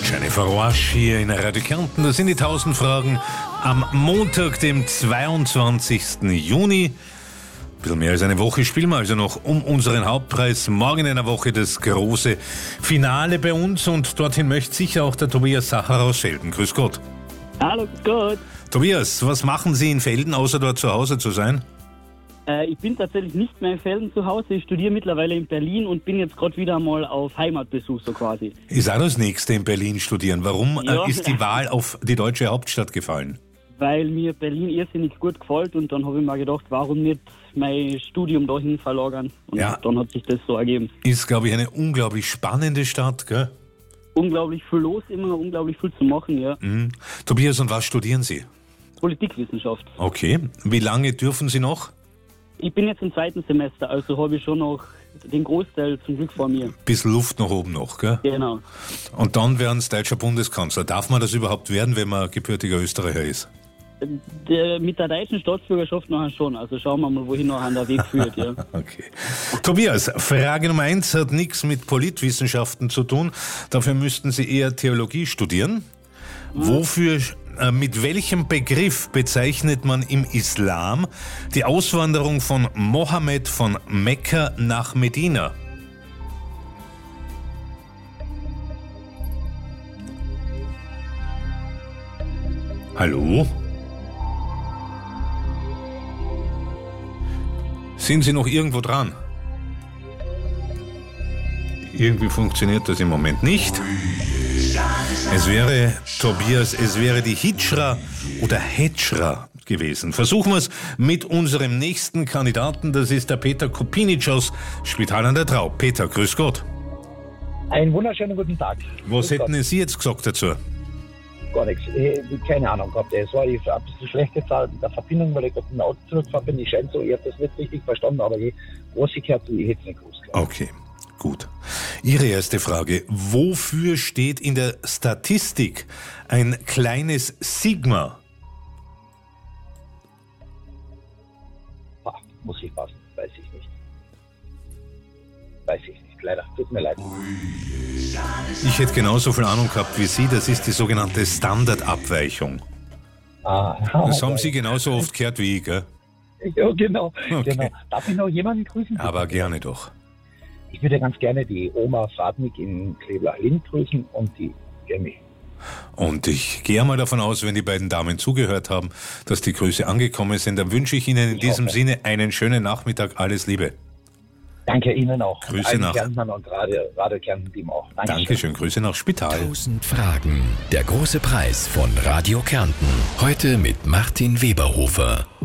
Jennifer Rush hier in Radio Kärnten. Das sind die 1000 Fragen am Montag, dem 22. Juni. Ein bisschen mehr als eine Woche spielen wir also noch um unseren Hauptpreis. Morgen in einer Woche das große Finale bei uns und dorthin möchte sicher auch der Tobias Sacher aus Velden. Grüß Gott. Hallo, grüß Gott. Tobias, was machen Sie in Velden, außer dort zu Hause zu sein? Ich bin tatsächlich nicht mehr in Velden zu Hause. Ich studiere mittlerweile in Berlin und bin jetzt gerade wieder mal auf Heimatbesuch, so quasi. Ist auch das Nächste in Berlin studieren. Warum ist die Wahl auf die deutsche Hauptstadt gefallen? Weil mir Berlin irrsinnig gut gefällt und dann habe ich mir gedacht, warum nicht mein Studium dahin verlagern? Und dann hat sich das so ergeben. Ist, glaube ich, eine unglaublich spannende Stadt, gell? Unglaublich viel los, immer unglaublich viel zu machen, ja. Tobias, und was studieren Sie? Politikwissenschaft. Okay. Wie lange dürfen Sie noch? Ich bin jetzt im 2. Semester, also habe ich schon noch den Großteil zum Glück vor mir. Bisschen Luft nach oben noch, gell? Genau. Und dann werden Sie deutscher Bundeskanzler. Darf man das überhaupt werden, wenn man gebürtiger Österreicher ist? Mit der deutschen Staatsbürgerschaft nachher schon. Also schauen wir mal, wohin nachher der Weg führt, ja. Okay. Tobias, Frage Nummer 1 hat nichts mit Politwissenschaften zu tun. Dafür müssten Sie eher Theologie studieren. Mit welchem Begriff bezeichnet man im Islam die Auswanderung von Mohammed von Mekka nach Medina? Hallo? Sind Sie noch irgendwo dran? Irgendwie funktioniert das im Moment nicht. Es wäre, Tobias, die Hijra oder Hedschra gewesen. Versuchen wir es mit unserem nächsten Kandidaten. Das ist der Peter Kopinic aus Spital an der Trau. Peter, grüß Gott. Einen wunderschönen guten Tag. Was hätten Sie jetzt gesagt dazu? Gar nichts. Keine Ahnung gehabt. Es war ein bisschen schlecht gezahlt mit der Verbindung, weil ich gerade mit dem Auto zurückgefahren bin. Ich scheint so, ich habe das nicht richtig verstanden, aber was ich gehört, ich hätte es nicht gewusst. Okay, gut. Ihre erste Frage. Wofür steht in der Statistik ein kleines Sigma? Muss ich passen. Weiß ich nicht. Leider. Tut mir leid. Ich hätte genauso viel Ahnung gehabt wie Sie. Das ist die sogenannte Standardabweichung. Das haben Sie genauso oft gehört wie ich, gell? Ja, genau. Okay. Genau. Darf ich noch jemanden grüßen? Aber gerne doch. Ich würde ganz gerne die Oma Fadnik in Klebler-Lind grüßen und die Gemmi. Und ich gehe mal davon aus, wenn die beiden Damen zugehört haben, dass die Grüße angekommen sind. Dann wünsche ich Ihnen in diesem Sinne einen schönen Nachmittag. Alles Liebe. Danke Ihnen auch. Grüße nach Kärntnern und Radio Kärnten-Team auch. Dankeschön. Grüße nach Spital. 1000 Fragen. Der große Preis von Radio Kärnten. Heute mit Martin Weberhofer.